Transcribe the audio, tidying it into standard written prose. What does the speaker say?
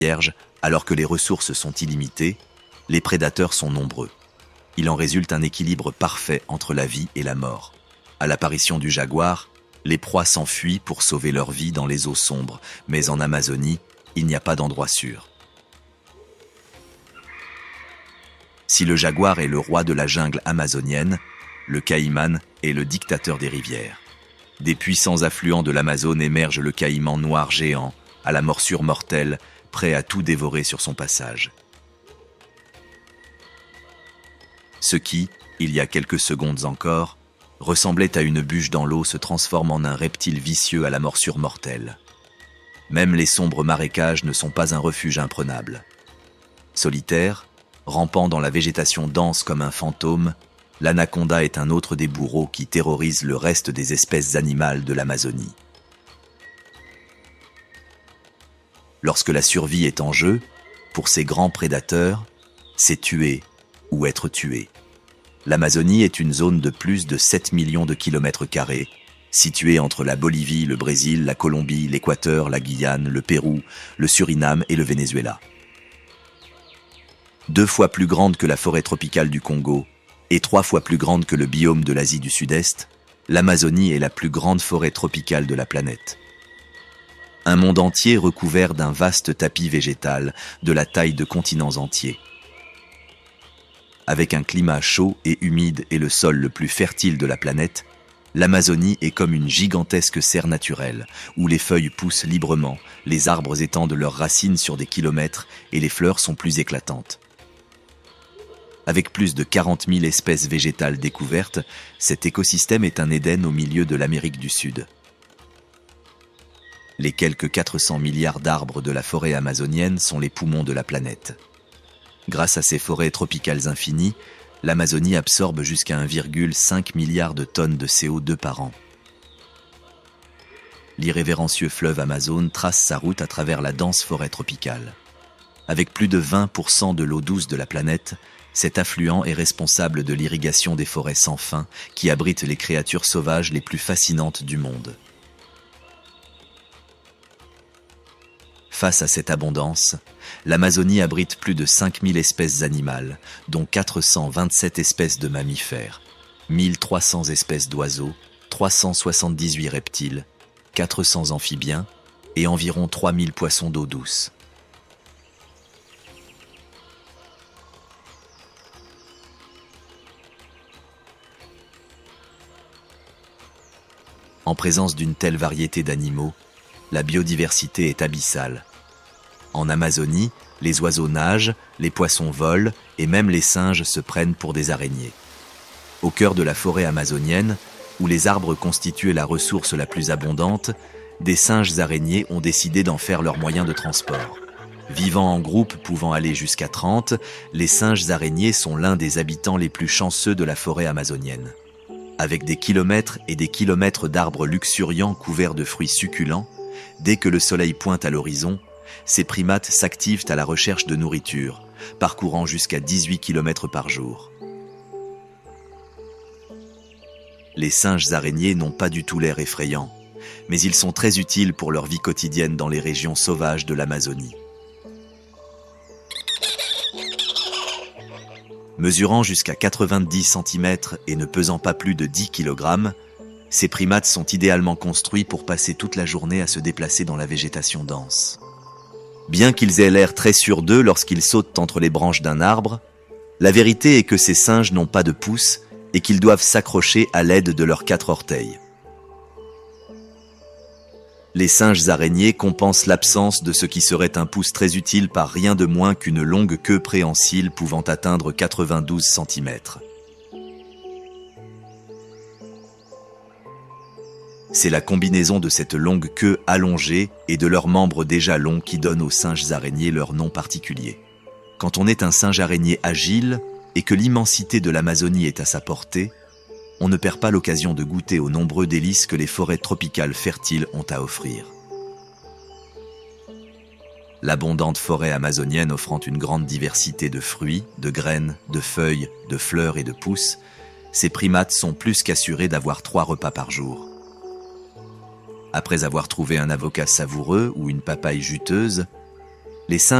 vierge, alors que les ressources sont illimitées, les prédateurs sont nombreux. Il en résulte un équilibre parfait entre la vie et la mort. À l'apparition du jaguar, les proies s'enfuient pour sauver leur vie dans les eaux sombres, mais en Amazonie, il n'y a pas d'endroit sûr. Si le jaguar est le roi de la jungle amazonienne, le caïman est le dictateur des rivières. Des puissants affluents de l'Amazone émerge le caïman noir géant, à la morsure mortelle, prêt à tout dévorer sur son passage. Ce qui, il y a quelques secondes encore, ressemblait à une bûche dans l'eau se transforme en un reptile vicieux à la morsure mortelle. Même les sombres marécages ne sont pas un refuge imprenable. Solitaire, rampant dans la végétation dense comme un fantôme, l'anaconda est un autre des bourreaux qui terrorisent le reste des espèces animales de l'Amazonie. Lorsque la survie est en jeu, pour ces grands prédateurs, c'est tuer ou être tué. L'Amazonie est une zone de plus de 7 millions de kilomètres carrés, située entre la Bolivie, le Brésil, la Colombie, l'Équateur, la Guyane, le Pérou, le Suriname et le Venezuela. 2 fois plus grande que la forêt tropicale du Congo et 3 fois plus grande que le biome de l'Asie du Sud-Est, l'Amazonie est la plus grande forêt tropicale de la planète. Un monde entier recouvert d'un vaste tapis végétal de la taille de continents entiers. Avec un climat chaud et humide et le sol le plus fertile de la planète, l'Amazonie est comme une gigantesque serre naturelle, où les feuilles poussent librement, les arbres étendent leurs racines sur des kilomètres et les fleurs sont plus éclatantes. Avec plus de 40 000 espèces végétales découvertes, cet écosystème est un Éden au milieu de l'Amérique du Sud. Les quelques 400 milliards d'arbres de la forêt amazonienne sont les poumons de la planète. Grâce à ces forêts tropicales infinies, l'Amazonie absorbe jusqu'à 1,5 milliard de tonnes de CO2 par an. L'irrévérencieux fleuve Amazone trace sa route à travers la dense forêt tropicale. Avec plus de 20% de l'eau douce de la planète, cet affluent est responsable de l'irrigation des forêts sans fin qui abritent les créatures sauvages les plus fascinantes du monde. Face à cette abondance, l'Amazonie abrite plus de 5000 espèces animales, dont 427 espèces de mammifères, 1300 espèces d'oiseaux, 378 reptiles, 400 amphibiens et environ 3000 poissons d'eau douce. En présence d'une telle variété d'animaux, la biodiversité est abyssale. En Amazonie, les oiseaux nagent, les poissons volent et même les singes se prennent pour des araignées. Au cœur de la forêt amazonienne, où les arbres constituaient la ressource la plus abondante, des singes araignées ont décidé d'en faire leur moyen de transport. Vivant en groupe pouvant aller jusqu'à 30, les singes araignées sont l'un des habitants les plus chanceux de la forêt amazonienne. Avec des kilomètres et des kilomètres d'arbres luxuriants couverts de fruits succulents, dès que le soleil pointe à l'horizon, ces primates s'activent à la recherche de nourriture, parcourant jusqu'à 18 km par jour. Les singes araignées n'ont pas du tout l'air effrayant, mais ils sont très utiles pour leur vie quotidienne dans les régions sauvages de l'Amazonie. Mesurant jusqu'à 90 cm et ne pesant pas plus de 10 kg, ces primates sont idéalement construits pour passer toute la journée à se déplacer dans la végétation dense. Bien qu'ils aient l'air très sûrs d'eux lorsqu'ils sautent entre les branches d'un arbre, la vérité est que ces singes n'ont pas de pouce et qu'ils doivent s'accrocher à l'aide de leurs 4 orteils. Les singes araignées compensent l'absence de ce qui serait un pouce très utile par rien de moins qu'une longue queue préhensile pouvant atteindre 92 cm. C'est la combinaison de cette longue queue allongée et de leurs membres déjà longs qui donne aux singes araignées leur nom particulier. Quand on est un singe araignée agile et que l'immensité de l'Amazonie est à sa portée, on ne perd pas l'occasion de goûter aux nombreux délices que les forêts tropicales fertiles ont à offrir. L'abondante forêt amazonienne offrant une grande diversité de fruits, de graines, de feuilles, de fleurs et de pousses, ces primates sont plus qu'assurés d'avoir 3 repas par jour. Après avoir trouvé un avocat savoureux ou une papaye juteuse, Les singes